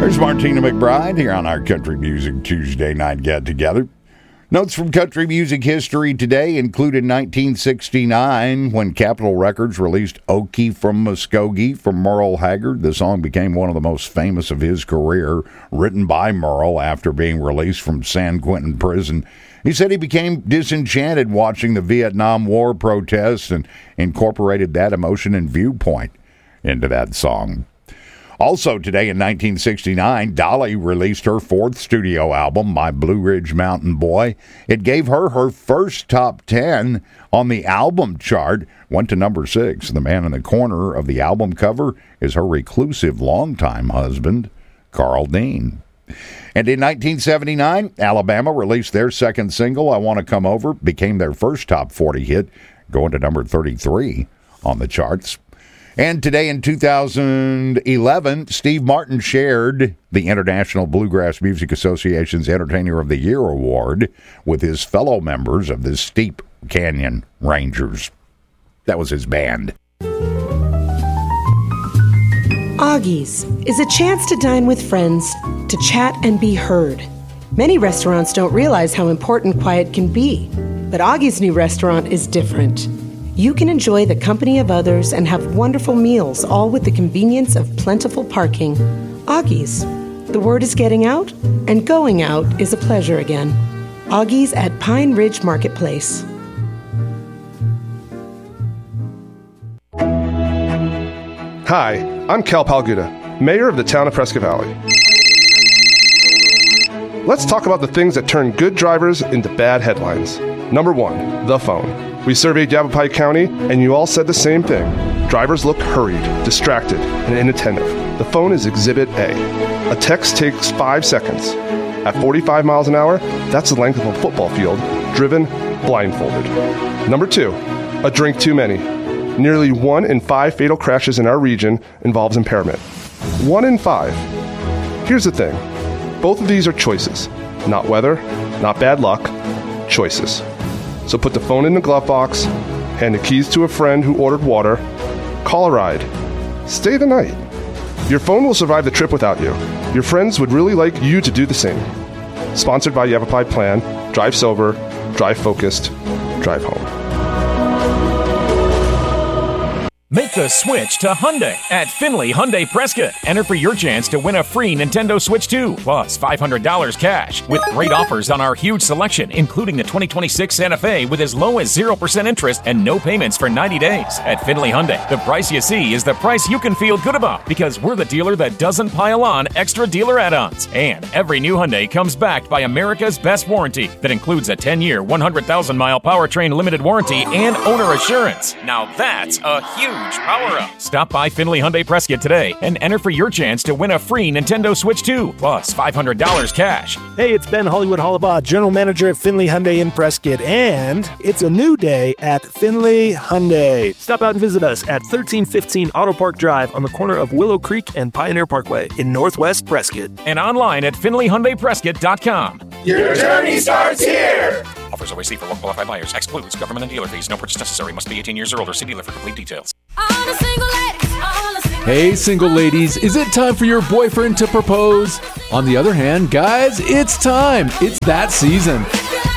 There's Martina McBride here on our Country Music Tuesday night get-together. Notes from country music history today included 1969 when Capitol Records released Okie from Muskogee from Merle Haggard. The song became one of the most famous of his career, written by Merle after being released from San Quentin prison. He said he became disenchanted watching the Vietnam War protests and incorporated that emotion and viewpoint into that song. Also today in 1969, Dolly released her fourth studio album, My Blue Ridge Mountain Boy. It gave her her first top 10 on the album chart, went to number 6. The man in the corner of the album cover is her reclusive longtime husband, Carl Dean. And in 1979, Alabama released their second single, I Want to Come Over, became their first top 40 hit, going to number 33 on the charts. And today in 2011, Steve Martin shared the International Bluegrass Music Association's Entertainer of the Year award with his fellow members of the Steep Canyon Rangers. That was his band. Augie's is a chance to dine with friends, to chat and be heard. Many restaurants don't realize how important quiet can be, but Augie's new restaurant is different. You can enjoy the company of others and have wonderful meals, all with the convenience of plentiful parking. Augie's. The word is getting out, and going out is a pleasure again. Augie's at Pine Ridge Marketplace. Hi, I'm Cal Palguda, Mayor of the town of Prescott Valley. Let's talk about the things that turn good drivers into bad headlines. Number 1, the phone. We surveyed Yavapai County, and you all said the same thing. Drivers look hurried, distracted, and inattentive. The phone is Exhibit A. A text takes 5 seconds. At 45 miles an hour, that's the length of a football field, driven blindfolded. Number 2, a drink too many. Nearly 1 in 5 fatal crashes in our region involves impairment. 1 in 5. Here's the thing. Both of these are choices. Not weather, not bad luck, choices. So put the phone in the glove box, hand the keys to a friend who ordered water, call a ride, stay the night. Your phone will survive the trip without you. Your friends would really like you to do the same. Sponsored by Yavapai Plan, Drive Sober, Drive Focused, Drive Home. Make the switch to Hyundai at Findlay Hyundai Prescott. Enter for your chance to win a free Nintendo Switch 2 plus $500 cash with great offers on our huge selection, including the 2026 Santa Fe with as low as 0% interest and no payments for 90 days. At Findlay Hyundai, the price you see is the price you can feel good about because we're the dealer that doesn't pile on extra dealer add-ons. And every new Hyundai comes backed by America's best warranty that includes a 10-year, 100,000-mile powertrain limited warranty and owner assurance. Now that's a huge power-up. Stop by Findlay Hyundai Prescott today and enter for your chance to win a free Nintendo Switch 2 plus $500 cash. Hey, it's Ben Hollywood Hollabaugh, General Manager at Findlay Hyundai in Prescott, and it's a new day at Findlay Hyundai. Stop out and visit us at 1315 Auto Park Drive on the corner of Willow Creek and Pioneer Parkway in Northwest Prescott. And online at FindlayHyundaiPrescott.com. Your journey starts here! Offers always see for local qualified buyers. Excludes government and dealer fees. No purchase necessary. Must be 18 years or older. See dealer for complete details. Hey, single ladies, is it time for your boyfriend to propose? On the other hand, guys, it's time. It's that season.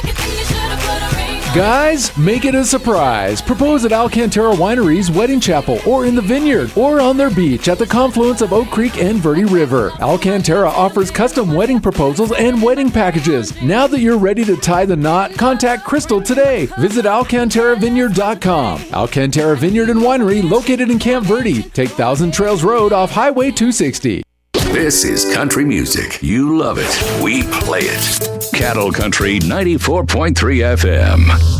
Guys, make it a surprise. Propose at Alcantara Winery's Wedding Chapel or in the Vineyard or on their beach at the confluence of Oak Creek and Verde River. Alcantara offers custom wedding proposals and wedding packages. Now that you're ready to tie the knot, contact Crystal today. Visit AlcantaraVineyard.com. Alcantara Vineyard and Winery located in Camp Verde. Take Thousand Trails Road off Highway 260. This is country music. You love it. We play it. Cattle Country 94.3 FM.